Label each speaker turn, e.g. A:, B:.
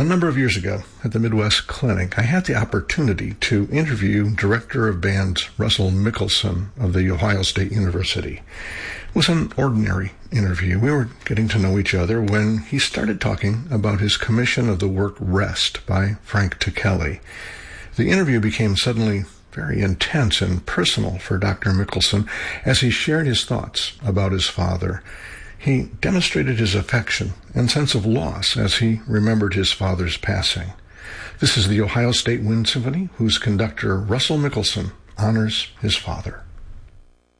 A: A number of years ago at the Midwest Clinic, I had the opportunity to interview Director of Bands Russell Mickelson of The Ohio State University. It was an ordinary interview. We were getting to know each other when he started talking about his commission of the work Rest by Frank Ticheli. The interview became suddenly very intense and personal for Dr. Mickelson as he shared his thoughts about his father. He demonstrated his affection and sense of loss as he remembered his father's passing. This is the Ohio State Wind Symphony, whose conductor Russell Mickelson honors his father.